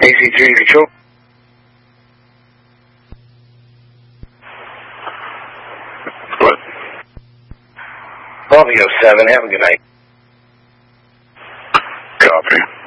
AC3 control. What? Bravo 7, have a good night. Copy.